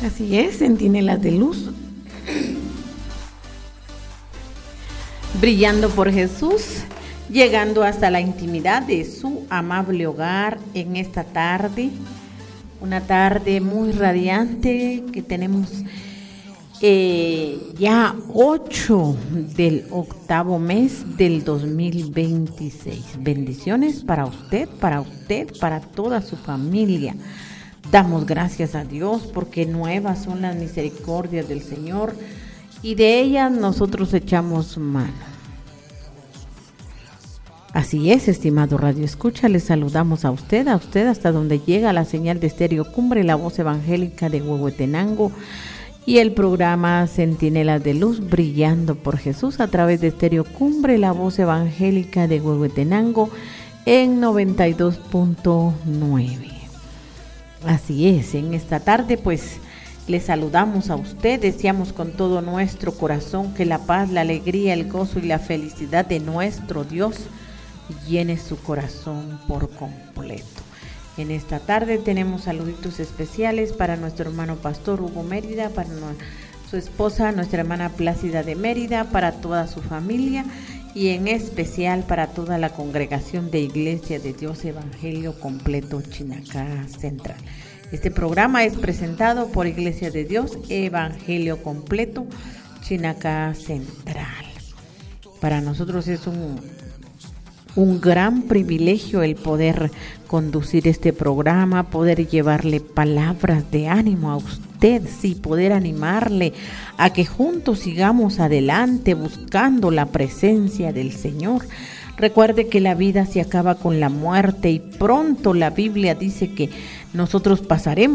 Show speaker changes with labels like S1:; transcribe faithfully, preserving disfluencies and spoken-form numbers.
S1: Así es, centinelas de luz, brillando por Jesús, llegando hasta la intimidad de su amable hogar en esta tarde, una tarde muy radiante que tenemos eh, ya ocho del octavo mes del dos mil veintiséis. Bendiciones para usted, para usted, para toda su familia. Damos gracias a Dios porque nuevas son las misericordias del Señor y de ellas nosotros echamos mano. Así es, estimado Radio Escucha, les saludamos a usted, a usted hasta donde llega la señal de Estéreo Cumbre, la voz evangélica de Huehuetenango y el programa Centinelas de Luz, brillando por Jesús a través de Estéreo Cumbre, la voz evangélica de Huehuetenango en noventa y dos punto nueve. Así es, en esta tarde pues les saludamos a usted, deseamos con todo nuestro corazón que la paz, la alegría, el gozo y la felicidad de nuestro Dios llene su corazón por completo. En esta tarde tenemos saluditos especiales para nuestro hermano pastor Hugo Mérida, para su esposa, nuestra hermana Plácida de Mérida, para toda su familia y en especial para toda la congregación de Iglesia de Dios Evangelio Completo Chinacá Central. Este programa es presentado por Iglesia de Dios Evangelio Completo Chinacá Central. Para nosotros es un, un gran privilegio el poder conducir este programa, poder llevarle palabras de ánimo a usted, sí, poder animarle a que juntos sigamos adelante buscando la presencia del Señor. Recuerde que la vida se acaba con la muerte y pronto la Biblia dice que nosotros pasaremos